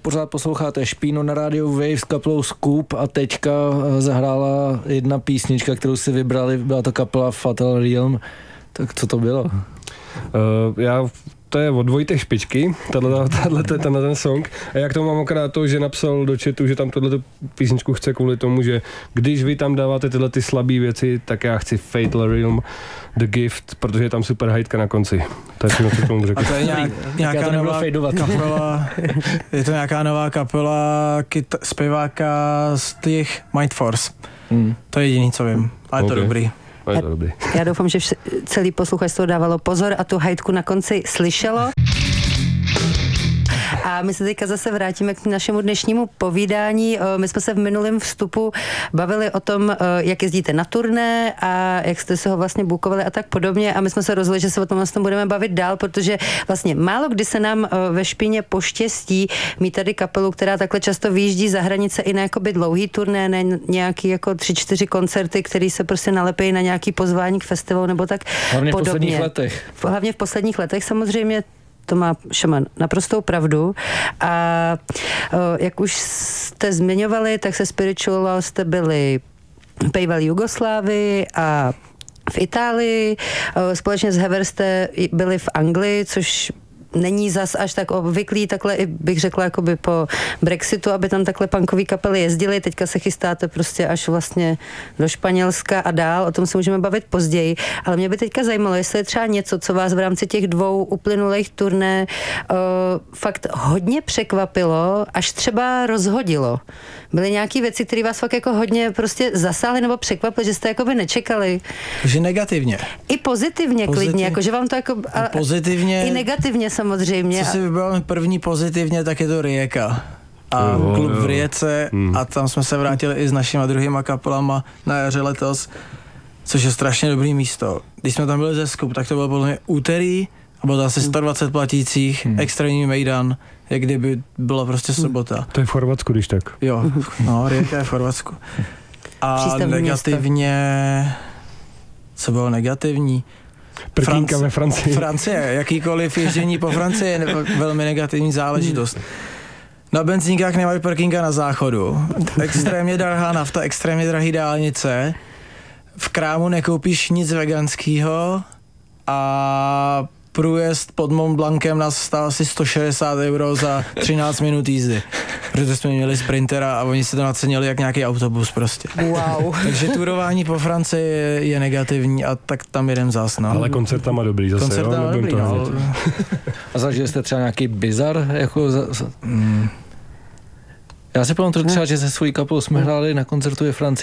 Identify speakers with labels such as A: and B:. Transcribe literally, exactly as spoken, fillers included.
A: Pořád posloucháte Špínu na rádiu Wave s kapelou Scoop a teďka zahrála jedna písnička, kterou si vybrali, byla to kapela Fatal Realm. Tak co to bylo?
B: Uh, já, to je od Vojtech Špičky, tato, tato, tenhle ten song. A jak to mám akorát to, že napsal do chatu, že tam tohleto písničku chce kvůli tomu, že když vy tam dáváte tyhle ty slabé věci, tak já chci Fatal Realm, The Gift, protože je tam super hajtka na konci. To je všechno, co tomu řekl.
C: A to je nějak, nějaká nová kapela, je to nějaká nová kapela kyt, zpěváka z těch Mind Force. Hmm. To je jediný, co vím. Ale okay. To dobrý.
B: Je to dobrý.
D: Já doufám, že celý posluchačstvo dávalo pozor a tu hajtku na konci slyšelo. A my se teďka zase vrátíme k našemu dnešnímu povídání. My jsme se v minulém vstupu bavili o tom, jak jezdíte na turné a jak jste se ho vlastně bukovali a tak podobně. A my jsme se rozhodli, že se o tom vlastně budeme bavit dál, protože vlastně málo kdy se nám ve Špíně poštěstí mít tady kapelu, která takhle často vyjíždí za hranice i na jakoby dlouhý turné, ne nějaký jako tři, čtyři koncerty, který se prostě nalepí na nějaký pozvání k festivalu nebo tak
A: hlavně
D: podobně.
A: v posledních letech.
D: Hlavně v posledních letech samozřejmě. To má Šaman naprostou pravdu. A jak už jste zmiňovali, tak se Spiritual jste byli v bývalé Jugoslávii a v Itálii. Společně s Hever jste byli v Anglii, což není zas až tak obvyklý, takhle i bych řekla jakoby po Brexitu, aby tam takhle punkový kapely jezdily. Teďka se chystáte prostě až vlastně do Španělska a dál, o tom se můžeme bavit později, ale mě by teďka zajímalo, jestli je třeba něco, co vás v rámci těch dvou uplynulých turné uh, fakt hodně překvapilo, až třeba rozhodilo. Byly nějaký věci, které vás fakt jako hodně prostě zasáhly nebo překvapily, že jste jakoby nečekali?
C: Že negativně.
D: I pozitivně,
C: Pozitiv...
D: klidně, jako že vám to jako... A,
C: pozitivně...
D: I negativně samozřejmě.
C: Co si vybral první pozitivně, tak je to Rijeka. A
B: jo,
C: klub
B: jo.
C: v Rijece
B: hmm.
C: a tam jsme se vrátili i s našima druhýma kapelama na jaře letos, což je strašně dobrý místo. Když jsme tam byli ze Skup, tak to bylo podle mě úterý a bylo to asi sto dvacet platících, hmm. extrémní mejdan, jak kdyby byla prostě sobota.
B: To je v Chorvatsku, když tak.
C: Jo, no, Rijeka je v Chorvatsku. A
D: Přístavní
C: negativně, co bylo negativní?
B: Prkínka ve Francii.
C: Francie, jakýkoliv ježdění po Francii je velmi negativní záležitost. Na benzínkách nemají parkinga na záchodu. Extrémně drahá nafta, extrémně drahý dálnice. V krámu nekoupíš nic veganského a průjezd pod Mont Blancem nás stál asi sto šedesát euro za třináct minut jízdy. Protože jsme měli sprintera a oni si to nacenili jak nějaký autobus prostě.
D: Wow.
C: Takže turování po Francii je, je negativní a tak tam jedem zás. No.
B: Ale koncertama dobrý zase,
C: koncertama
B: jo?
C: dobrý, no.
A: A zažili jste třeba nějaký bizar? Jako za, za... Mm. Já si pamatuju třeba, že se svojí kapelou jsme hráli na koncertu ve Francii